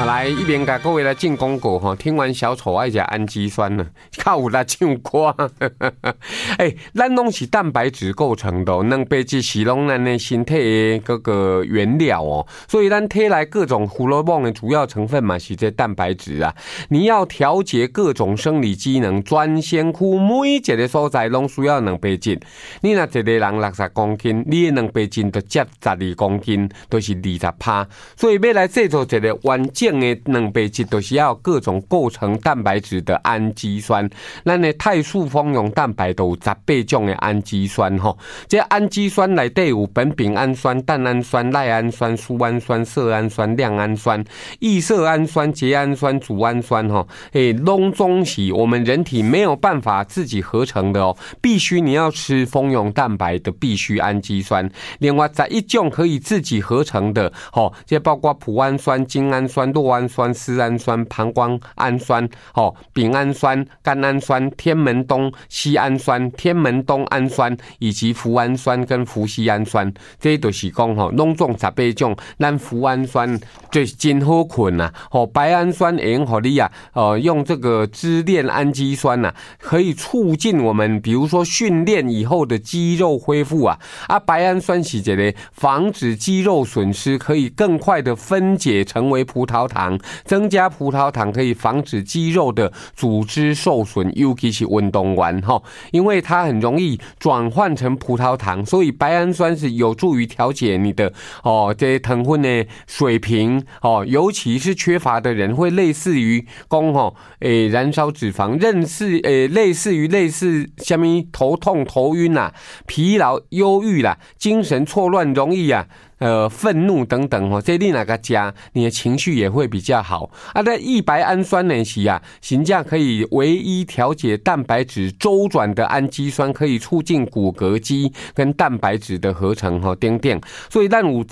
好来一边给各位来进广告哈，听完小丑爱吃氨基酸了，靠有来唱歌。咱拢是蛋白质构成的，蛋白质是拢咱的身体的各个原料哦，所以咱体内各种胡萝卜的主要成分嘛是这蛋白质啊。你要调节各种生理机能，全身躯每一个所在拢需要蛋白质。你若一个人60公斤，你的蛋白质就接12公斤，都是20%。所以要来制作一个完整的蛋白质，就是要各种构成蛋白质的氨基酸。咱的肽素蜂蛹蛋白都有18种的氨基酸吼。这氨基酸内底有苯丙氨酸、蛋氨酸、赖氨酸、苏氨酸、色氨酸、亮氨酸、异色氨酸、缬氨酸、组氨酸吼，拢总是我们人体没有办法自己合成的哦，必须你要吃蜂蛹蛋白的必需氨基酸。另外11种可以自己合成的吼，这包括脯氨酸、精氨酸、酪氨酸、丝氨酸、膀胱氨酸、丙氨酸、甘氨酸、天门冬烯氨酸、天门冬氨酸以及脯氨酸跟脯烯氨酸，这就是讲拢总18种。咱脯氨酸就是真好困啊，白氨酸会用你啊，用这个支链氨基酸啊，可以促进我们比如说训练以后的肌肉恢复啊。白氨酸是一个防止肌肉损失，可以更快的分解成为葡萄糖，增加葡萄糖可以防止肌肉的组织受损，尤其是运动员因为它很容易转换成葡萄糖，所以白氨酸是有助于调节你的这糖分的水平尤其是缺乏的人会类似于讲燃烧脂肪，类似什么头痛头晕啊、疲劳忧郁啦、精神错乱容易啊愤怒等等这你哪个加，你的情绪也会比较好那异白氨酸呢是形象可以唯一调节蛋白质周转的氨基酸，可以促进骨骼肌跟蛋白质的合成等等，所以咱有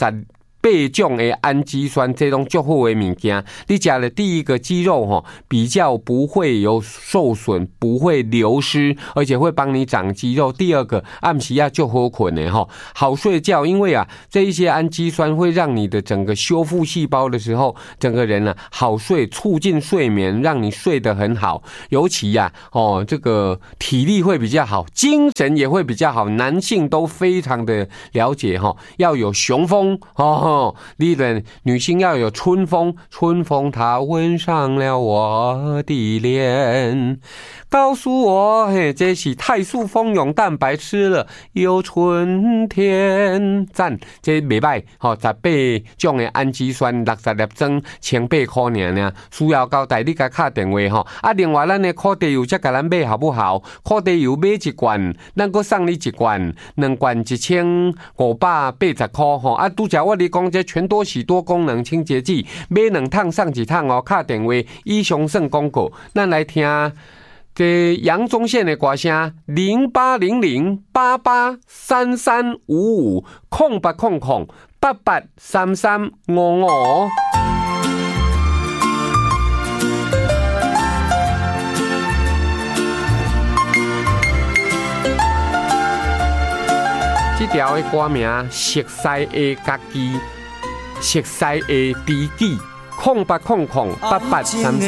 18种的氨基酸，这种最好的物件，你吃了第一个肌肉比较不会有受损，不会流失，而且会帮你长肌肉。第二个暗时就好困的好睡觉，因为这一些氨基酸会让你的整个修复细胞的时候，整个人好睡，促进睡眠，让你睡得很好。尤其这个体力会比较好，精神也会比较好，男性都非常的了解要有雄风你的女性要有春风，春风它吻上了我的脸，告诉我这是肽素蜂蛹蛋白，吃了有春天。赞，这不错18种的氨基酸60粒装1800块呢，需要交代你给打电话另外咱的苦茶油再给咱买好不好？苦茶油买一罐，咱再送你一罐，2罐1580块拄则我你讲这全多喜多功能清洁剂，买2趟送1趟打电话以上算广告。咱来听这杨宗宪的歌声，08008833550800883355。这条的歌名熟悉的家己，熟悉的知己，0800883355。